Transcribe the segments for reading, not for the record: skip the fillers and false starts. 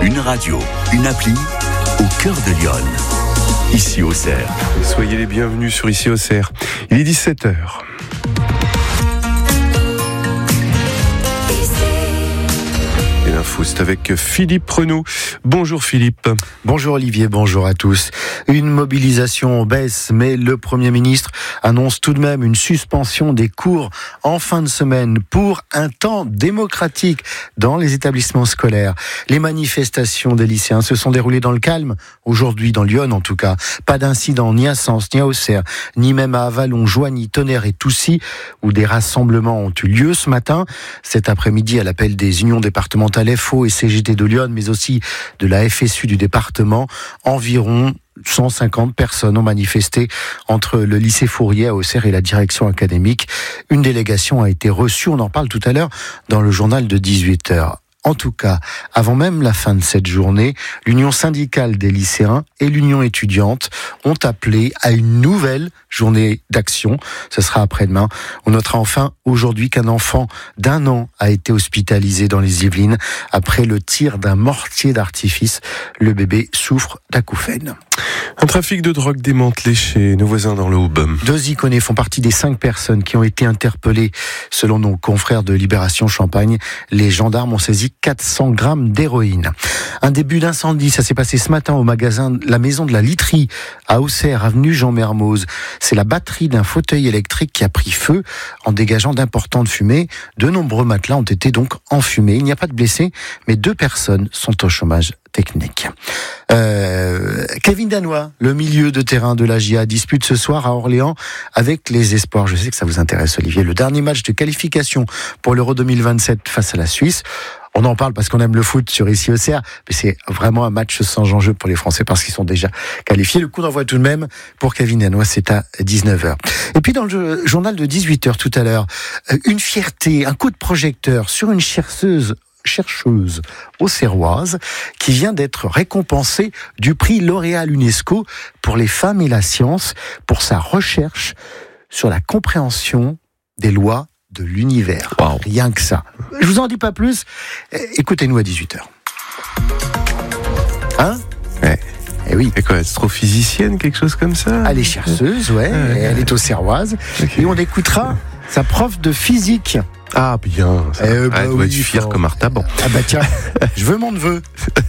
Une radio, une appli, au cœur de Lyon. Ici Auxerre. Soyez les bienvenus sur Ici Auxerre. Il est 17h. Et l'info, c'est avec Philippe Renaud. Bonjour Philippe. Bonjour Olivier, bonjour à tous. Une mobilisation baisse, mais le Premier ministre annonce tout de même une suspension des cours en fin de semaine pour un temps démocratique dans les établissements scolaires. Les manifestations des lycéens se sont déroulées dans le calme, aujourd'hui dans Lyon en tout cas. Pas d'incident ni à Sens, ni à Auxerre, ni même à Avallon, Joigny, Tonnerre et Toussy, où des rassemblements ont eu lieu ce matin. Cet après-midi, à l'appel des unions départementales FO et CGT de Lyon, mais aussi de la FSU du département, environ 150 personnes ont manifesté entre le lycée Fourier à Auxerre et la direction académique. Une délégation a été reçue, on en parle tout à l'heure, dans le journal de 18h. En tout cas, avant même la fin de cette journée, l'Union syndicale des lycéens et l'Union étudiante ont appelé à une nouvelle journée d'action. Ce sera après-demain. On notera enfin aujourd'hui qu'un enfant d'1 an a été hospitalisé dans les Yvelines après le tir d'un mortier d'artifice. Le bébé souffre d'acouphènes. Un trafic de drogue démantelé chez nos voisins dans le Aube. 2 Iconais font partie des 5 personnes qui ont été interpellées. Selon nos confrères de Libération Champagne, les gendarmes ont saisi 400 grammes d'héroïne. Un début d'incendie, ça s'est passé ce matin au magasin La Maison de la Literie à Auxerre, avenue Jean Mermoz. C'est la batterie d'un fauteuil électrique qui a pris feu en dégageant d'importantes fumées. De nombreux matelas ont été donc enfumés. Il n'y a pas de blessés, mais 2 personnes sont au chômage technique. Kevin Danois, le milieu de terrain de la GIA, dispute ce soir à Orléans avec les Espoirs. Je sais que ça vous intéresse, Olivier. Le dernier match de qualification pour l'Euro 2027 face à la Suisse. On en parle parce qu'on aime le foot sur Ici Auxerre, mais c'est vraiment un match sans enjeu pour les Français parce qu'ils sont déjà qualifiés. Le coup d'envoi tout de même pour Kevin Danois, c'est à 19h. Et puis dans le journal de 18h tout à l'heure, une fierté, un coup de projecteur sur une chercheuse auxerroise qui vient d'être récompensée du prix L'Oréal UNESCO pour les femmes et la science pour sa recherche sur la compréhension des lois de l'univers. Wow. Rien que ça. Je vous en dis pas plus. Écoutez-nous à 18h. Hein ? Ouais. Eh oui. Et quoi, astrophysicienne, quelque chose comme ça ? Elle est chercheuse, ouais. Elle est auxerroise. Okay. Et on écoutera sa prof de physique. Ah bien, elle doit être fière comme Artaban. Ah bah tiens, je veux mon neveu.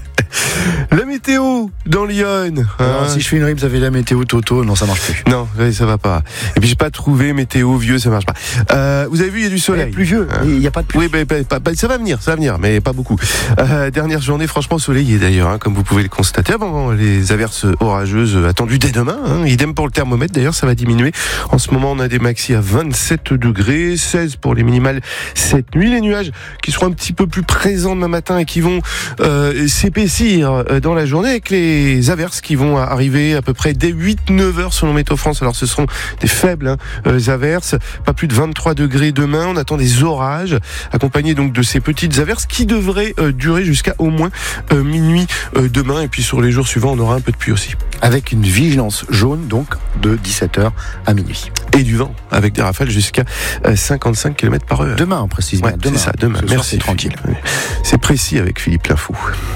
La météo dans Lyon. Alors, si je fais une rime, ça fait la météo Toto. Non, ça marche plus. Non, ça va pas. Et puis j'ai pas trouvé météo vieux, ça marche pas. Vous avez vu, il y a du soleil. Plus vieux, il n'y a pas de pluie. Oui, ça va venir, mais pas beaucoup. Dernière journée, franchement ensoleillée d'ailleurs, comme vous pouvez le constater. Bon, les averses orageuses attendues dès demain. Idem pour le thermomètre, d'ailleurs, ça va diminuer. En ce moment, on a des maxi à 27 degrés, 16 pour les minimales cette nuit. Les nuages qui seront un petit peu plus présents demain matin et qui vont s'épaissir dans la journée avec les averses qui vont arriver à peu près dès 8-9 heures selon Météo France. Alors ce seront des faibles averses, pas plus de 23 degrés demain. On attend des orages accompagnés donc de ces petites averses qui devraient durer jusqu'à au moins minuit demain. Et puis sur les jours suivants, on aura un peu de pluie aussi. Avec une vigilance jaune donc de 17h à minuit. Et du vent avec des rafales jusqu'à 55 km/h. Demain, on précise bien. Ouais, demain. C'est ça, demain. Ce soir, c'est tranquille. C'est précis avec Philippe L'info.